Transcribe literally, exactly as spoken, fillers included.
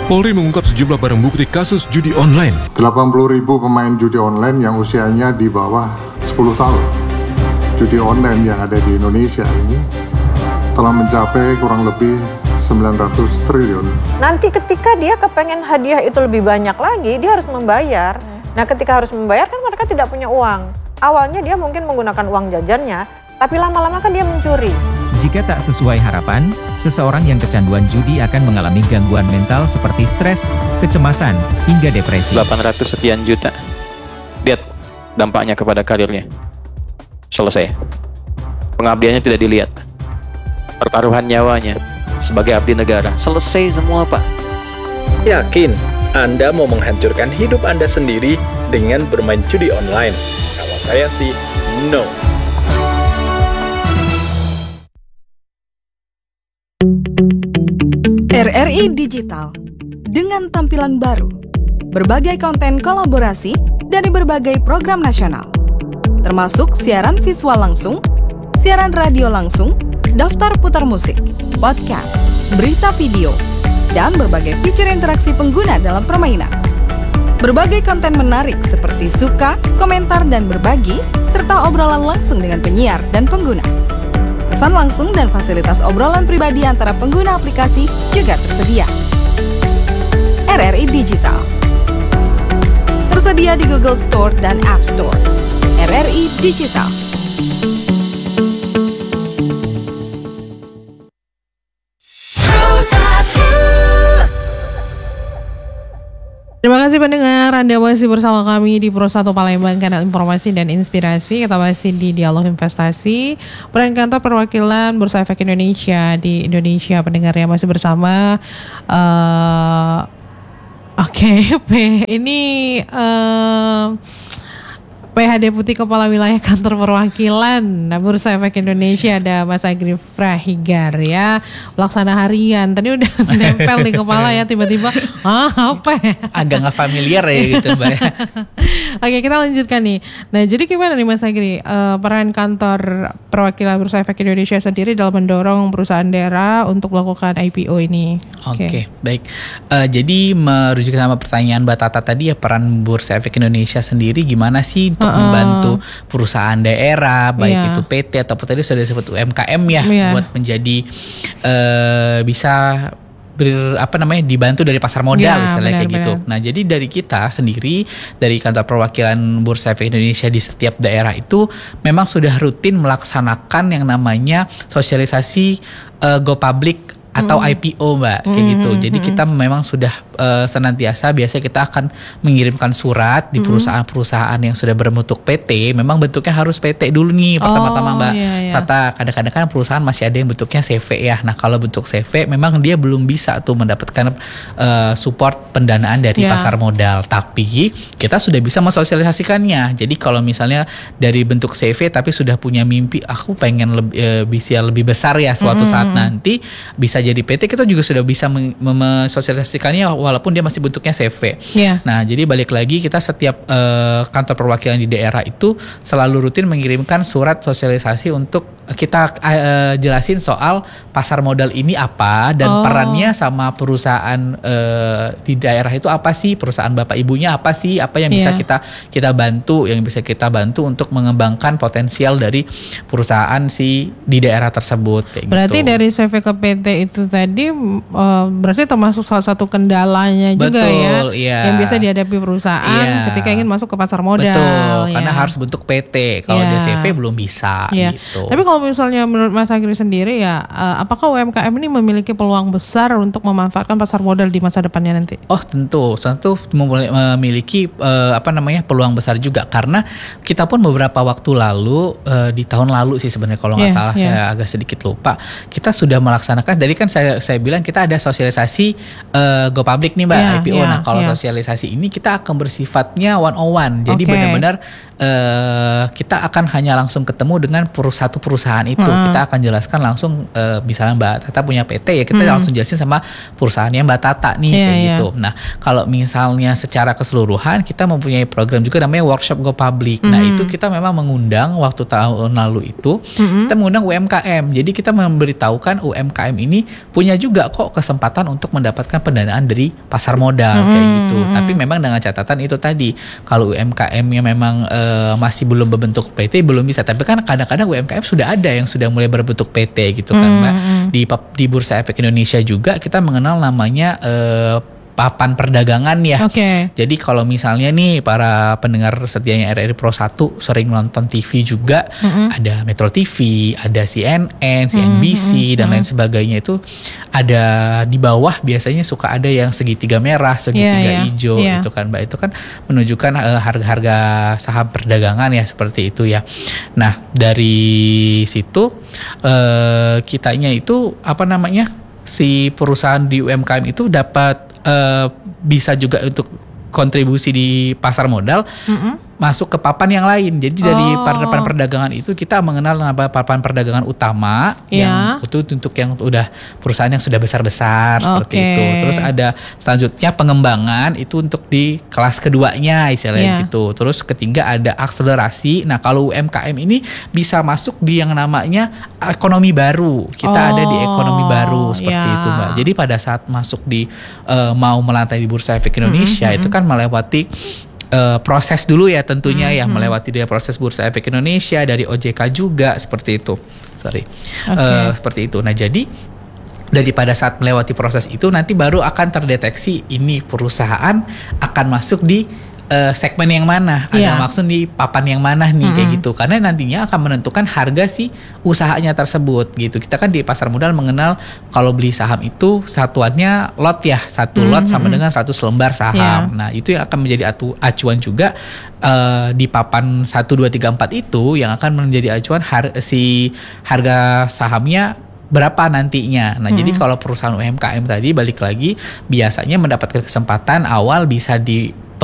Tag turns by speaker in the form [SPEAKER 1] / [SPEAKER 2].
[SPEAKER 1] Polri mengungkap sejumlah barang bukti kasus judi online.
[SPEAKER 2] delapan puluh ribu pemain judi online yang usianya di bawah sepuluh tahun. Judi online yang ada di Indonesia ini telah mencapai kurang lebih sembilan ratus triliun.
[SPEAKER 3] Nanti ketika dia kepengen hadiah itu lebih banyak lagi, dia harus membayar. Nah, ketika harus membayar kan mereka tidak punya uang. Awalnya dia mungkin menggunakan uang jajannya, tapi lama-lama kan dia mencuri.
[SPEAKER 4] Jika tak sesuai harapan, seseorang yang kecanduan judi akan mengalami gangguan mental seperti stres, kecemasan, hingga depresi.
[SPEAKER 5] delapan ratus sekian juta. Lihat dampaknya kepada karirnya. Selesai. Pengabdiannya tidak dilihat. Pertaruhan nyawanya sebagai abdi negara. Selesai semua, Pak.
[SPEAKER 6] Yakin Anda mau menghancurkan hidup Anda sendiri dengan bermain judi online? Kalau saya sih, no.
[SPEAKER 7] R R I Digital dengan tampilan baru, berbagai konten kolaborasi dari berbagai program nasional, termasuk siaran visual langsung, siaran radio langsung, daftar putar musik, podcast, berita video, dan berbagai fitur interaksi pengguna dalam permainan. Berbagai konten menarik seperti suka, komentar, dan berbagi, serta obrolan langsung dengan penyiar dan pengguna. Pesan langsung dan fasilitas obrolan pribadi antara pengguna aplikasi juga tersedia. R R I Digital tersedia di Google Store dan App Store. R R I Digital.
[SPEAKER 8] Terima kasih pendengar, Anda masih bersama kami di Pro satu Palembang, kanal informasi dan inspirasi. Kita masih di Dialog Investasi, peran kantor perwakilan Bursa Efek Indonesia di Indonesia. Pendengar yang masih bersama, uh, oke, okay, P ini uh, P H Deputi Kepala Wilayah Kantor Perwakilan Bursa Efek Indonesia ada Mas Agri Frahigar ya, pelaksana harian. Tadi udah nempel di kepala ya, tiba-tiba ah apa ya?
[SPEAKER 9] Agak nggak familiar ya gitu Mbak.
[SPEAKER 8] Oke, kita lanjutkan nih. Nah, jadi gimana nih Mas Agri, uh, peran kantor perwakilan Bursa Efek Indonesia sendiri dalam mendorong perusahaan daerah untuk melakukan I P O ini?
[SPEAKER 9] Oke, okay. baik. Uh, jadi merujuk sama pertanyaan Mbak Tata tadi ya, peran Bursa Efek Indonesia sendiri gimana sih untuk uh-uh. membantu perusahaan daerah, baik yeah. itu P T ataupun tadi sudah disebut U M K M ya, yeah. buat menjadi uh, bisa ber, apa namanya dibantu dari pasar modal ya, istilahnya kayak gitu. Nah, jadi dari kita sendiri dari kantor perwakilan Bursa Efek Indonesia di setiap daerah itu memang sudah rutin melaksanakan yang namanya sosialisasi uh, Go Public atau mm. I P O Mbak, kayak mm-hmm. gitu. Jadi kita memang sudah uh, senantiasa biasanya kita akan mengirimkan surat di perusahaan-perusahaan yang sudah berbentuk P T. Memang bentuknya harus P T dulu nih pertama-tama Mbak. Iya, iya. Tata kadang-kadang kan perusahaan masih ada yang bentuknya C V ya. Nah, kalau bentuk C V memang dia belum bisa tuh mendapatkan uh, support pendanaan dari yeah. pasar modal. Tapi kita sudah bisa mensosialisasikannya. Jadi kalau misalnya dari bentuk C V tapi sudah punya mimpi, aku pengen lebih, uh, bisa lebih besar ya suatu mm-hmm. saat nanti bisa jadi P T, kita juga sudah bisa mensosialisasikannya walaupun dia masih bentuknya C V. Yeah. Nah, jadi balik lagi kita setiap uh, kantor perwakilan di daerah itu selalu rutin mengirimkan surat sosialisasi untuk kita uh, jelasin soal pasar modal ini apa dan oh. perannya sama perusahaan uh, di daerah itu apa sih, perusahaan bapak ibunya apa sih, apa yang bisa yeah. kita kita bantu, yang bisa kita bantu untuk mengembangkan potensial dari perusahaan si di daerah tersebut kayak
[SPEAKER 8] berarti
[SPEAKER 9] gitu.
[SPEAKER 8] Dari C V ke P T itu tadi uh, berarti termasuk salah satu kendalanya juga. Betul, ya iya. yang biasa dihadapi perusahaan iya. ketika ingin masuk ke pasar modal.
[SPEAKER 9] Betul,
[SPEAKER 8] ya.
[SPEAKER 9] karena harus bentuk P T. Kalau yeah. dia C V belum bisa yeah. gitu.
[SPEAKER 8] Tapi kalau misalnya menurut Mas Agri sendiri ya, uh, apakah U M K M ini memiliki peluang besar untuk memanfaatkan pasar modal di masa depannya nanti?
[SPEAKER 9] Oh tentu, tentu memiliki uh, apa namanya peluang besar juga, karena kita pun beberapa waktu lalu uh, di tahun lalu sih sebenarnya kalau nggak yeah, salah yeah. saya agak sedikit lupa, kita sudah melaksanakan. Jadi kan saya saya bilang kita ada sosialisasi uh, Go Public nih Mbak, yeah, I P O. Yeah, nah kalau yeah. sosialisasi ini kita akan bersifatnya one on one, jadi okay. benar-benar uh, kita akan hanya langsung ketemu dengan satu perusahaan itu. Hmm. Kita akan jelaskan langsung uh, misalnya Mbak Tata punya P T ya, kita hmm. langsung jelasin sama perusahaannya Mbak Tata nih yeah, kayak yeah. gitu. Nah kalau misalnya secara keseluruhan kita mempunyai program juga namanya Workshop Go Public. Hmm. Nah itu kita memang mengundang waktu tahun lalu itu hmm. kita mengundang U M K M. Jadi kita memberitahukan U M K M ini punya juga kok kesempatan untuk mendapatkan pendanaan dari pasar modal
[SPEAKER 8] Mm-hmm.
[SPEAKER 9] kayak gitu. Tapi memang dengan catatan itu tadi, kalau U M K M-nya memang uh, masih belum berbentuk P T belum bisa. Tapi kan kadang-kadang U M K M sudah ada yang sudah mulai berbentuk P T gitu kan Mbak.
[SPEAKER 8] Mm-hmm.
[SPEAKER 9] Di di Bursa Efek Indonesia juga kita mengenal namanya uh, papan perdagangan ya.
[SPEAKER 8] Oke. Okay.
[SPEAKER 9] Jadi kalau misalnya nih para pendengar setianya R R I Pro satu sering nonton T V juga, mm-hmm. ada Metro T V, ada C N N, C N B C mm-hmm. dan lain sebagainya, itu ada di bawah biasanya suka ada yang segitiga merah, segitiga
[SPEAKER 8] yeah, yeah.
[SPEAKER 9] hijau
[SPEAKER 8] yeah.
[SPEAKER 9] itu kan Mbak. Itu kan menunjukkan uh, harga-harga saham perdagangan ya seperti itu ya. Nah, dari situ uh, kitanya itu apa namanya? Si perusahaan di U M K M itu dapat Uh, bisa juga untuk kontribusi di pasar modal, mm-hmm. masuk ke papan yang lain. Jadi dari
[SPEAKER 8] oh.
[SPEAKER 9] papan perdagangan itu kita mengenal nama papan perdagangan utama
[SPEAKER 8] yeah.
[SPEAKER 9] yang itu untuk yang udah perusahaan yang sudah besar-besar seperti
[SPEAKER 8] okay.
[SPEAKER 9] itu. Terus ada selanjutnya pengembangan itu untuk di kelas keduanya istilahnya yeah. gitu. Terus ketiga ada akselerasi. Nah, kalau U M K M ini bisa masuk di yang namanya ekonomi baru. Kita
[SPEAKER 8] oh.
[SPEAKER 9] ada di ekonomi baru seperti
[SPEAKER 8] yeah.
[SPEAKER 9] itu, Mbak. Jadi pada saat masuk di uh, mau melantai di Bursa Efek Indonesia mm-hmm. itu kan melewati Uh, proses dulu ya tentunya mm-hmm. ya, melewati dia proses Bursa Efek Indonesia, dari O J K juga seperti itu. Sorry. Okay. Uh, seperti itu. Nah, jadi daripada saat melewati proses itu nanti baru akan terdeteksi ini perusahaan akan masuk di uh, segmen yang mana,
[SPEAKER 8] yeah.
[SPEAKER 9] ada maksud di papan yang mana nih mm-hmm. kayak gitu. Karena nantinya akan menentukan harga si usahanya tersebut gitu. Kita kan di pasar modal mengenal kalau beli saham itu satuannya lot ya, satu mm-hmm. lot sama dengan seratus lembar saham. Yeah. Nah, itu yang akan menjadi atu, acuan juga uh, di papan satu, dua, tiga, empat itu yang akan menjadi acuan har, si harga sahamnya berapa nantinya. Nah, hmm. jadi kalau perusahaan U M K M tadi balik lagi biasanya mendapatkan kesempatan awal bisa di